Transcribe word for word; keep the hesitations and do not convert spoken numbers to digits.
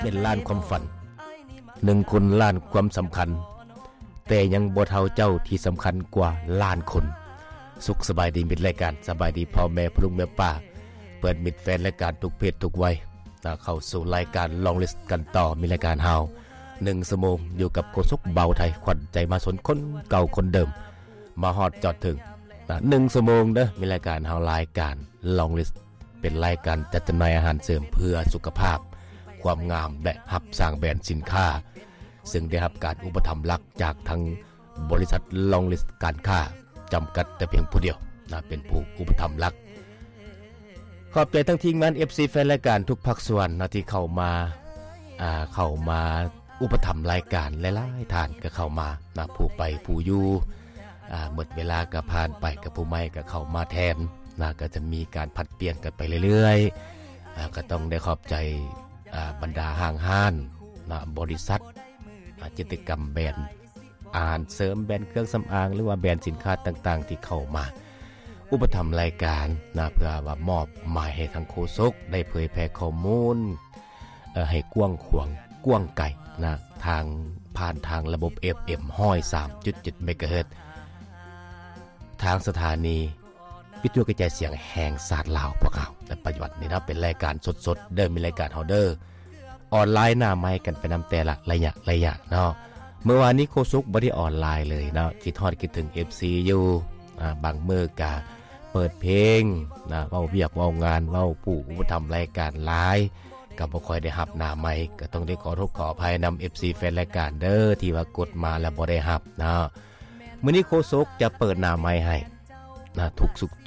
เป็นล้านความฝันหนึ่งคนล้านความสำคัญแต่ยังบ่เท่าเจ้าที่สำคัญกว่าล้านคนสุขสบายดีมิตรรายการสบายดีพ่อแม่พ่อลุงแม่ป้าเปิดมิตรแฟนรายการทุกเพศทุกวัยเข้าสู่รายการลองลิสต์กันต่อมีรายการเฮาหนึ่งชั่วโมงอยู่กับโคชกเบาไทยขวัญใจมาสนคนเก่าคนเดิมมาฮอดจอดถึงหนึ่งชั่วโมงเด้อมีรายการเฮารายการลองลิสต์เป็นรายการจัดจำหน่ายอาหารเสริมเพื่อสุขภาพความงามและหับสร้างแบรนด์สินค้าซึ่งได้รับการอุปถัมภ์หลักจากทางบริษัทลองลิสต์การค้าจำกัดแต่เพียงผู้เดียวนะเป็นผู้อุปถัมภ์หลักขอบใจทั้งทีมงาน เอฟ ซี แฟนรายการทุกภาคส่วนนะที่เข้ามาอ่าเข้ามาอุปถัมภ์รายการหลายๆท่านก็เข้ามานะผู้ไปผู้อยู่อ่าหมดเวลาก็ผ่านไปกับผู้ใหม่ก็เข้ามาแทนนะก็จะมีการผัดเปลี่ยนกันไปเรื่อยๆอ่าก็ต้องได้ขอบใจอ่าบรรดาห้างห้านนะบริษัทกิจกรรมแบรนด์อาหารเสริมแบรนด์เครื่องสำอางหรือว่าแบรนด์สินค้าต่างๆที่เข้ามาอุปถัมภ์รายการนะเพื่อว่ามอบหมายให้ทางโฆษกได้เผยแพร่ข้อมูลเอ่อให้กว้างขวางกว้างไกลนะทางผ่านทางระบบ เอฟ เอ็ม หนึ่งร้อยสามจุดเจ็ด เมกะเฮิรตซ์ทางสถานีวิทยุกระจายเสียงแห่งชาติลาวพวกเราแต่ปัจจุบันนี้นะเป็นรายการสดๆเดิมมีรายการเฮาเดอร์ออนไลน์หน้าไม้กันไปนำแต่ละระยะระยะเนาะเมื่อวานนี้โคซุกบ่ได้ออนไลน์เลยเนาะคิดฮอดคิดถึง เอฟ ซี อยู่อ่าบางมื้อกะเปิดเพลงนะเว้าเวียกเว้างานเว้าผู้อุปถัมภ์รายการหลายก็บ่ค่อยได้รับหน้าไม้ก็ต้องได้ขอโทษขออภัยนำ เอฟ ซี แฟนรายการเด้อที่ว่ากดมาแล้วบ่ได้รับเนาะมื้อนี้โคซุกจะเปิดหน้าไม้ให้นะทุกสุข